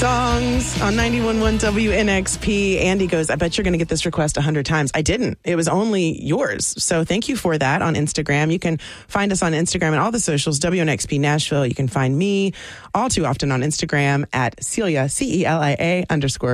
Songs on 91.1 WNXP. Andy goes, I bet you're going to get this request 100 times. I didn't. It was only yours. So thank you for that on Instagram. You can find us on Instagram and all the socials, WNXP Nashville. You can find me all too often on Instagram at Celia, CELIA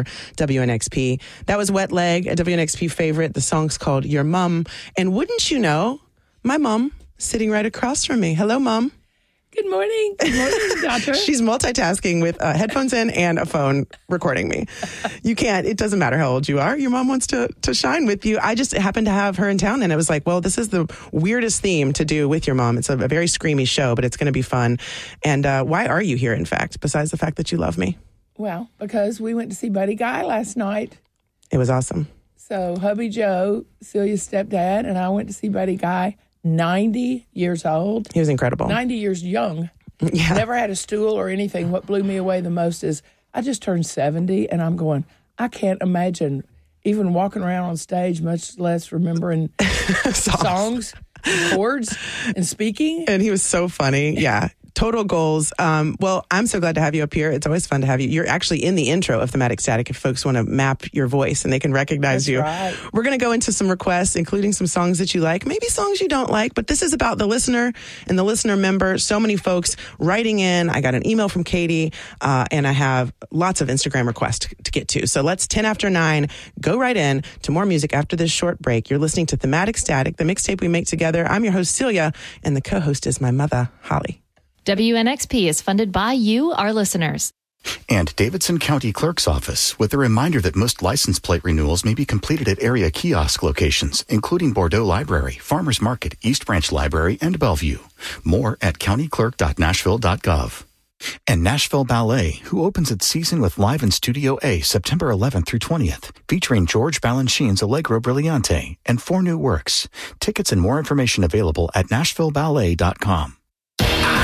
_WNXP. That was Wet Leg, a WNXP favorite. The song's called Your Mum. And wouldn't you know, my mom sitting right across from me. Hello, Mom. Good morning. Good morning, daughter. She's multitasking with headphones in and a phone recording me. You can't. It doesn't matter how old you are. Your mom wants to shine with you. I just happened to have her in town, and it was like, well, this is the weirdest theme to do with your mom. It's a very screamy show, but it's going to be fun. And why are you here, in fact, besides the fact that you love me? Well, because we went to see Buddy Guy last night. It was awesome. So hubby Joe, Celia's stepdad, and I went to see Buddy Guy. 90 years old. He was incredible. 90 years young. Yeah. Never had a stool or anything. What blew me away the most is I just turned 70, and I'm going, I can't imagine even walking around on stage, much less remembering songs, chords, and speaking. And he was so funny. Yeah. Total goals. Well, I'm so glad to have you up here. It's always fun to have you. You're actually in the intro of Thematic Static if folks want to map your voice and they can recognize you. Right. We're going to go into some requests, including some songs that you like, maybe songs you don't like, but this is about the listener and the listener member. So many folks writing in. I got an email from Katie, and I have lots of Instagram requests to get to. So let's 10 after 9, go right in to more music after this short break. You're listening to Thematic Static, the mixtape we make together. I'm your host, Celia, and the co-host is my mother, Holly. WNXP is funded by you, our listeners. And Davidson County Clerk's Office, with a reminder that most license plate renewals may be completed at area kiosk locations, including Bordeaux Library, Farmers Market, East Branch Library, and Bellevue. More at countyclerk.nashville.gov. And Nashville Ballet, who opens its season with Live in Studio A September 11th through 20th, featuring George Balanchine's Allegro Brillante and 4 new works. Tickets and more information available at nashvilleballet.com.